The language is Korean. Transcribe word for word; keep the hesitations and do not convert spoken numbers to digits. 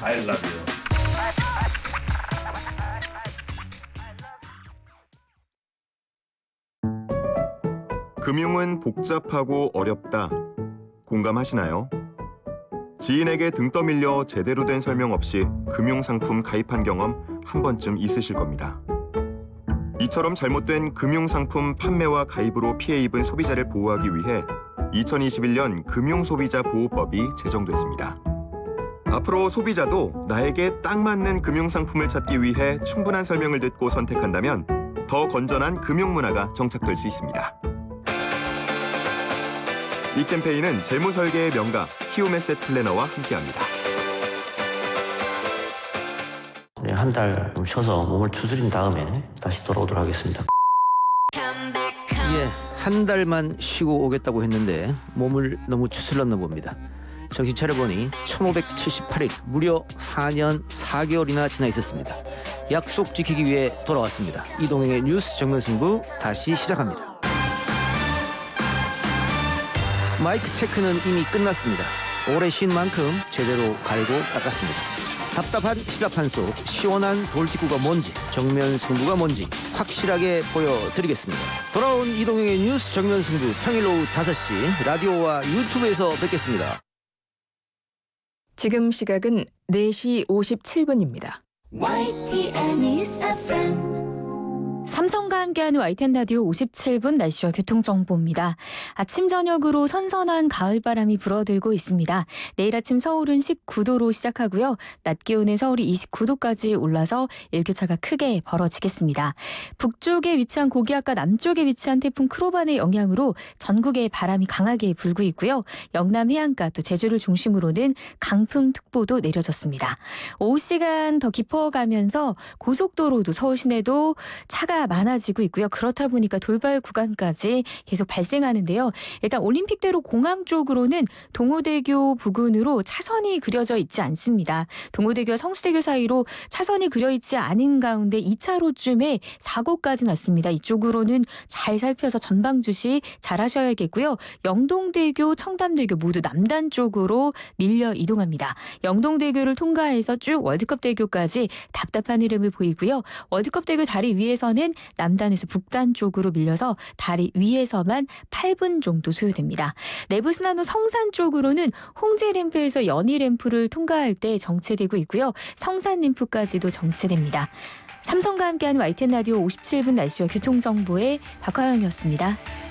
I love you. 금융은 복잡하고 어렵다. 공감하시나요? 지인에게 등 떠밀려 제대로 된 설명 없이 금융상품 가입한 경험 한 번쯤 있으실 겁니다. 이처럼 잘못된 금융상품 판매와 가입으로 피해 입은 소비자를 보호하기 위해 이천이십일 년 금융소비자보호법이 제정됐습니다. 앞으로 소비자도 나에게 딱 맞는 금융상품을 찾기 위해 충분한 설명을 듣고 선택한다면 더 건전한 금융문화가 정착될 수 있습니다. 이 캠페인은 재무설계의 명가 키움에셋 플래너와 함께합니다. 네, 한 달 좀 쉬어서 몸을 추스린 다음에 다시 돌아오도록 하겠습니다. 예, 한 달만 쉬고 오겠다고 했는데 몸을 너무 추슬렀나 봅니다. 정신 차려보니 천오백칠십팔 일, 무려 사 년 사 개월이나 지나 있었습니다. 약속 지키기 위해 돌아왔습니다. 이동행의 뉴스 정면승부 다시 시작합니다. 마이크 체크는 이미 끝났습니다. 오래 쉰 만큼 제대로 갈고 닦았습니다. 답답한 시사판 속 시원한 돌직구가 뭔지, 정면 승부가 뭔지 확실하게 보여드리겠습니다. 돌아온 이동영의 뉴스 정면 승부, 평일 오후 다섯 시 라디오와 유튜브에서 뵙겠습니다. 지금 시각은 네 시 오십칠 분입니다. 와이티엔 News 에프엠 삼성과 함께하는 와이티엔 라디오 오십칠 분 날씨와 교통정보입니다. 아침 저녁으로 선선한 가을바람이 불어들고 있습니다. 내일 아침 서울은 십구 도로 시작하고요. 낮 기온은 서울이 이십구 도까지 올라서 일교차가 크게 벌어지겠습니다. 북쪽에 위치한 고기압과 남쪽에 위치한 태풍 크로반의 영향으로 전국에 바람이 강하게 불고 있고요. 영남 해안가 또 제주를 중심으로는 강풍특보도 내려졌습니다. 오후 시간 더 깊어가면서 고속도로도 서울 시내도 차가 많아지고 있고요. 그렇다 보니까 돌발 구간까지 계속 발생하는데요. 일단 올림픽대로 공항 쪽으로는 동호대교 부근으로 차선이 그려져 있지 않습니다. 동호대교와 성수대교 사이로 차선이 그려 있지 않은 가운데 이 차로쯤에 사고까지 났습니다. 이쪽으로는 잘 살펴서 전방 주시 잘 하셔야겠고요. 영동대교, 청담대교 모두 남단 쪽으로 밀려 이동합니다. 영동대교를 통과해서 쭉 월드컵대교까지 답답한 흐름을 보이고요. 월드컵대교 다리 위에서는 남단에서 북단 쪽으로 밀려서 다리 위에서만 팔 분 정도 소요됩니다. 내부순환로 성산 쪽으로는 홍제램프에서 연희램프를 통과할 때 정체되고 있고요. 성산램프까지도 정체됩니다. 삼성과 함께하는 와이티엔 라디오 오십칠 분 날씨와 교통정보의 박화영이었습니다.